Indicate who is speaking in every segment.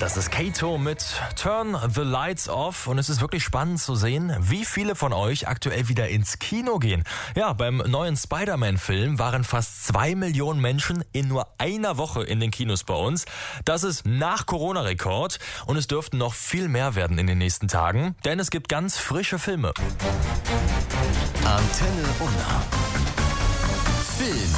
Speaker 1: Das ist Kato mit Turn the Lights Off und es ist wirklich spannend zu sehen, wie viele von euch aktuell wieder ins Kino gehen. Ja, beim neuen Spider-Man-Film waren fast 2 Millionen Menschen in nur einer Woche in den Kinos bei uns. Das ist nach Corona-Rekord und es dürften noch viel mehr werden in den nächsten Tagen, denn es gibt ganz frische Filme.
Speaker 2: Antenne Unna. Film.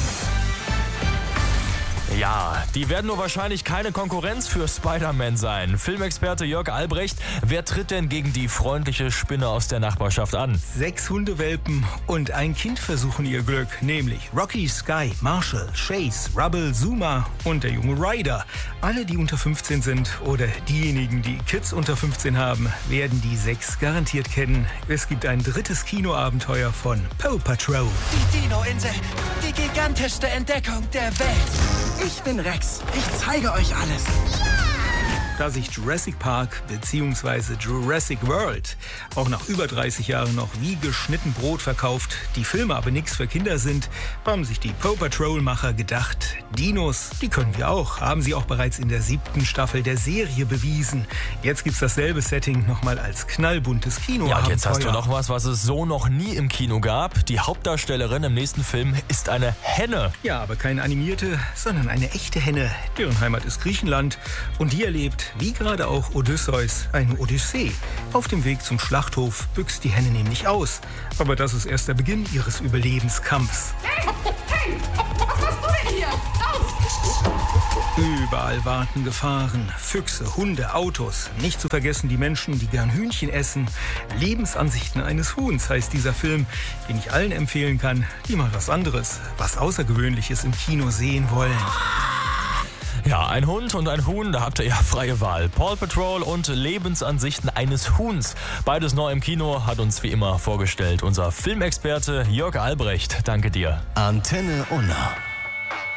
Speaker 1: Ja, die werden nur wahrscheinlich keine Konkurrenz für Spider-Man sein. Filmexperte Jörg Albrecht, wer tritt denn gegen die freundliche Spinne aus der Nachbarschaft an?
Speaker 3: 6 Hundewelpen und ein Kind versuchen ihr Glück, nämlich Rocky, Sky, Marshall, Chase, Rubble, Zuma und der junge Ryder. Alle, die unter 15 sind oder diejenigen, die Kids unter 15 haben, werden die 6 garantiert kennen. Es gibt ein drittes Kinoabenteuer von Paw Patrol.
Speaker 4: Die Dino-Insel, die gigantischste Entdeckung der Welt. Ich bin Rex. Ich zeige euch alles.
Speaker 3: Da sich Jurassic Park bzw. Jurassic World auch nach über 30 Jahren noch wie geschnitten Brot verkauft, die Filme aber nichts für Kinder sind, haben sich die Paw Patrol-Macher gedacht, Dinos, die können wir auch, haben sie auch bereits in der 7. Staffel der Serie bewiesen. Jetzt gibt's dasselbe Setting nochmal als knallbuntes Kinoabenteuer.
Speaker 1: Ja, und jetzt hast du noch was es so noch nie im Kino gab. Die Hauptdarstellerin im nächsten Film ist eine Henne.
Speaker 3: Ja, aber keine animierte, sondern eine echte Henne. Deren Heimat ist Griechenland und die erlebt, wie gerade auch Odysseus, eine Odyssee. Auf dem Weg zum Schlachthof büxt die Henne nämlich aus. Aber das ist erst der Beginn ihres Überlebenskampfs.
Speaker 5: Hey, was machst du denn hier? Auf!
Speaker 3: Überall warten Gefahren. Füchse, Hunde, Autos. Nicht zu vergessen die Menschen, die gern Hühnchen essen. Lebensansichten eines Huhns heißt dieser Film, den ich allen empfehlen kann, die mal was anderes, was Außergewöhnliches im Kino sehen wollen.
Speaker 1: Ja, ein Hund und ein Huhn, da habt ihr ja freie Wahl. Paw Patrol und Lebensansichten eines Huhns. Beides neu im Kino, hat uns wie immer vorgestellt unser Filmexperte Jörg Albrecht. Danke dir.
Speaker 2: Antenne Unna.